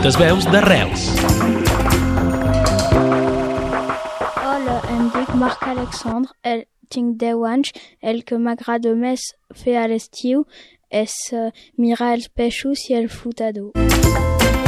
Moltes veus de Reus. Hola, em dic Marc Alexandre, tinc 10 anys. El que m'agrada més fer a l'estiu és mirar els peixos i el flotador.